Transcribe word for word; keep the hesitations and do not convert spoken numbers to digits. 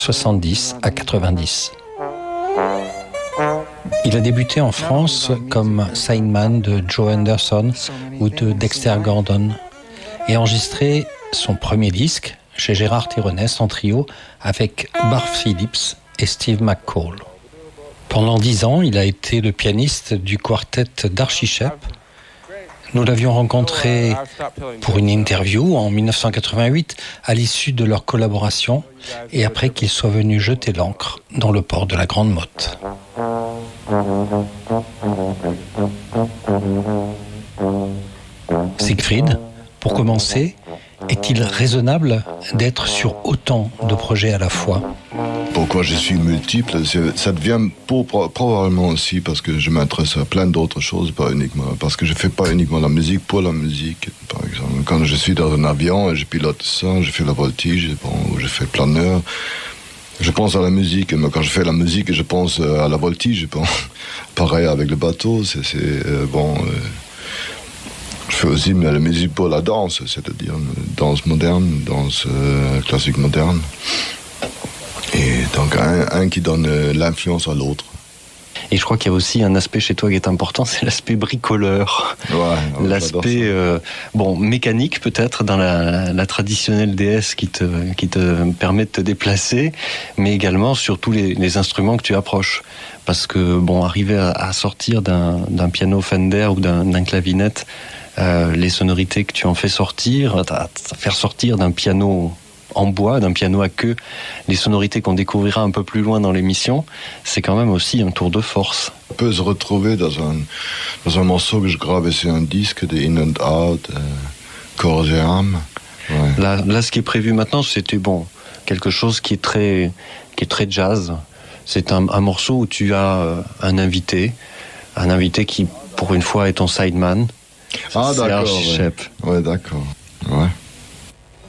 soixante-dix à quatre-vingt-dix. Il a débuté en France comme sideman de Joe Henderson ou de Dexter Gordon et enregistré son premier disque chez Gérard Thironès en trio avec Barb Phillips et Steve McCall. Pendant dix ans, il a été le pianiste du quartet d'Archie Shepp. Nous l'avions rencontré pour une interview en dix-neuf cent quatre-vingt-huit à l'issue de leur collaboration et après qu'il soit venu jeter l'ancre dans le port de la Grande Motte. Siegfried, pour commencer, est-il raisonnable d'être sur autant de projets à la fois ? Pourquoi je suis multiple, ça devient pour, probablement aussi parce que je m'intéresse à plein d'autres choses, pas uniquement, parce que je fais pas uniquement la musique pour la musique. Par exemple, quand je suis dans un avion et je pilote ça, je fais la voltige, bon, ou je fais planeur, je pense à la musique. Mais quand je fais la musique, je pense à la voltige. Bon, pareil avec le bateau, c'est, c'est euh, bon. Euh, je fais aussi la musique pour la danse, c'est-à-dire danse moderne, danse euh, classique moderne. Et donc un, un qui donne euh, l'influence à l'autre. Et je crois qu'il y a aussi un aspect chez toi qui est important, c'est l'aspect bricoleur. Ouais, ouais, l'aspect euh, bon, mécanique peut-être dans la, la traditionnelle D S qui te, qui te permet de te déplacer, mais également sur tous les, les instruments que tu approches. Parce que bon, arriver à, à sortir d'un, d'un piano Fender ou d'un, d'un clavinette, euh, les sonorités que tu en fais sortir, à, à faire sortir d'un piano en bois, d'un piano à queue, les sonorités qu'on découvrira un peu plus loin dans l'émission, c'est quand même aussi un tour de force. On peut se retrouver dans un, dans un morceau que je gravais sur un disque de In and Out, euh, Corps et âme. Ouais. Là, là, ce qui est prévu maintenant, c'était bon, quelque chose qui est très, qui est très jazz. C'est un, un morceau où tu as euh, un invité, un invité qui, pour une fois, est ton sideman. Ah, c'est d'accord. Archie Ouais. Shepp. Ouais, d'accord. Ouais.